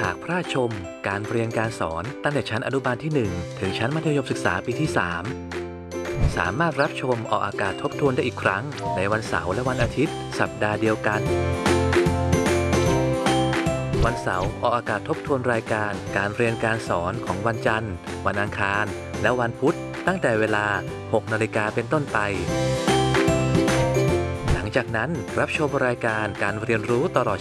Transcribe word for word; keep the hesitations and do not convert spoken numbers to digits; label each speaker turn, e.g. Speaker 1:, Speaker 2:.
Speaker 1: ากพลาดชมการเรียนการสอนตั้งแต่ชั้นอนุบาลที่หนึ่งถึงชั้นมัธยมศึกษาปีที่สามสามารถรับชมออกอากาศทบทวนได้อีกครั้งในวันเสาร์และวันอาทิตย์สัปดาห์เดียวกันวันเสาร์ออกอากาศทบทวนรายการการเรียนการสอนของวันจันทร์วันอังคารและวันพุธตั้งแต่เวลา หกนาฬิกาเป็นต้นไปหลังจากนั้นรับชมรายการการเรียนรู้ตลอด